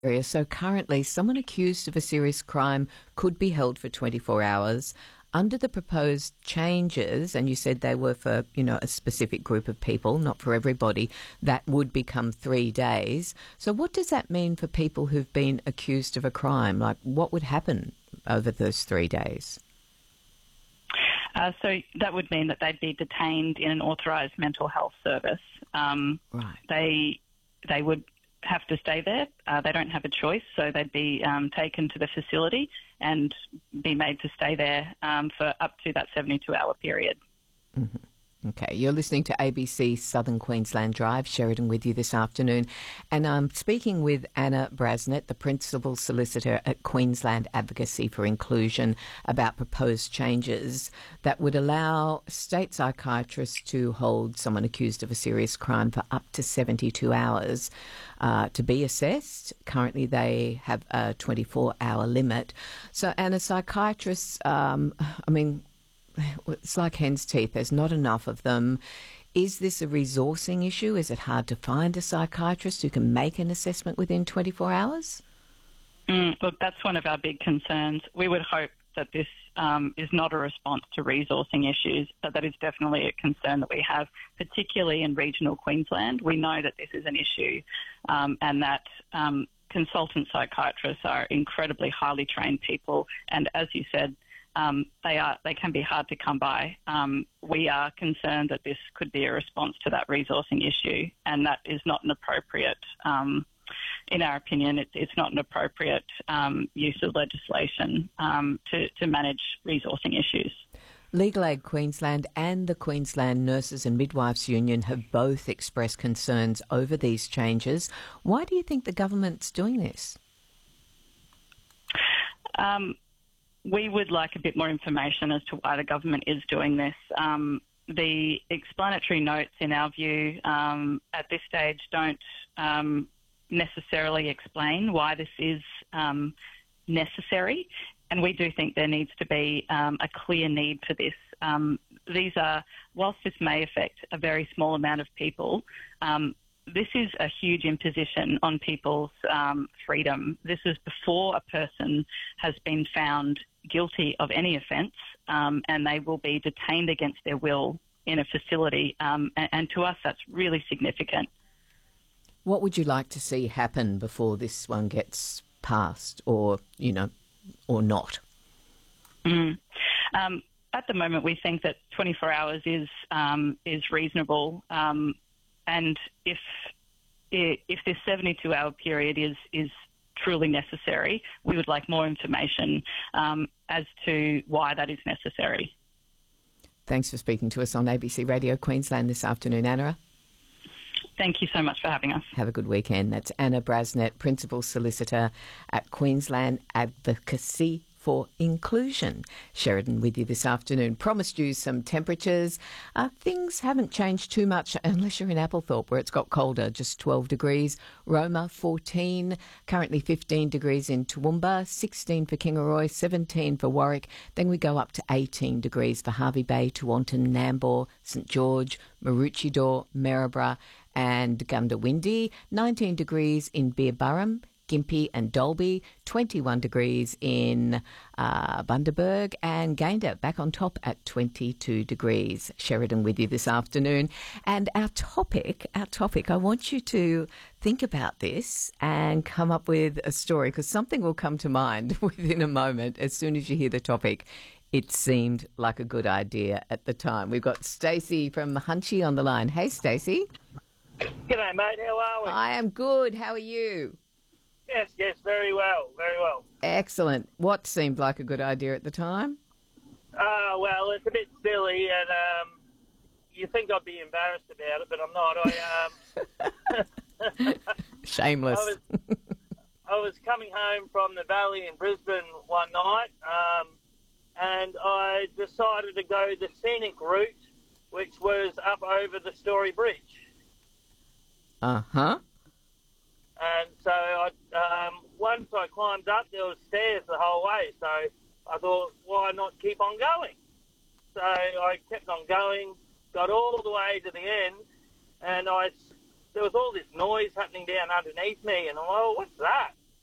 area. So currently, someone accused of a serious crime could be held for 24 hours. Under the proposed changes, and you said they were for, a specific group of people, not for everybody, that would become 3 days. So what does that mean for people who've been accused of a crime? Like, what would happen over those 3 days? So that would mean that they'd be detained in an authorised mental health service. Right. They would have to stay there. They don't have a choice, so they'd be taken to the facility and be made to stay there for up to that 72-hour period. Mm-hmm. Okay, you're listening to ABC Southern Queensland Drive. Sheridan with you this afternoon. And I'm speaking with Anna Brasnet, the Principal Solicitor at Queensland Advocacy for Inclusion, about proposed changes that would allow state psychiatrists to hold someone accused of a serious crime for up to 72 hours to be assessed. Currently, they have a 24-hour limit. So, Anna, psychiatrists, it's like hen's teeth. There's not enough of them. Is this a resourcing issue? Is it hard to find a psychiatrist who can make an assessment within 24 hours? Look, that's one of our big concerns. We would hope that this is not a response to resourcing issues, but that is definitely a concern that we have, particularly in regional Queensland. We know that this is an issue and that consultant psychiatrists are incredibly highly trained people, and as you said, they can be hard to come by. We are concerned that this could be a response to that resourcing issue, and that is not an appropriate, in our opinion, it's not an appropriate use of legislation to manage resourcing issues. Legal Aid Queensland and the Queensland Nurses and Midwives Union have both expressed concerns over these changes. Why do you think the government's doing this? We would like a bit more information as to why the government is doing this. The explanatory notes, in our view, at this stage don't necessarily explain why this is necessary, and we do think there needs to be a clear need for this. These are, whilst this may affect a very small amount of people, this is a huge imposition on people's freedom. This is before a person has been found guilty of any offence, and they will be detained against their will in a facility. And to us, that's really significant. What would you like to see happen before this one gets passed, or not? At the moment, we think that 24 hours is reasonable. And if this 72-hour period is truly necessary, we would like more information as to why that is necessary. Thanks for speaking to us on ABC Radio Queensland this afternoon, Anna. Thank you so much for having us. Have a good weekend. That's Anna Brasnet, Principal Solicitor at Queensland Advocacy for Inclusion. Sheridan with you this afternoon. Promised you some temperatures. Things haven't changed too much unless you're in Applethorpe, where it's got colder, just 12 degrees. Roma, 14. Currently 15 degrees in Toowoomba, 16 for Kingaroy, 17 for Warwick. Then we go up to 18 degrees for Hervey Bay, Tewantin, Nambour, St George, Maroochydore, Maryborough and Goondiwindi. 19 degrees in Beerburrum, Gympie and Dalby, 21 degrees in Bundaberg, and Gayndah back on top at 22 degrees. Sheridan with you this afternoon. And our topic, I want you to think about this and come up with a story, because something will come to mind within a moment as soon as you hear the topic. It seemed like a good idea at the time. We've got Stacey from Hunchy on the line. Hey, Stacey. G'day, mate. How are we? I am good. How are you? Yes, very well, very well. Excellent. What seemed like a good idea at the time? Well, it's a bit silly, and you think I'd be embarrassed about it, but I'm not. Shameless. I was coming home from the Valley in Brisbane one night, and I decided to go the scenic route, which was up over the Story Bridge. Uh-huh. And so once I climbed up, there was stairs the whole way. So I thought, why not keep on going? So I kept on going, got all the way to the end, and there was all this noise happening down underneath me. And what's that?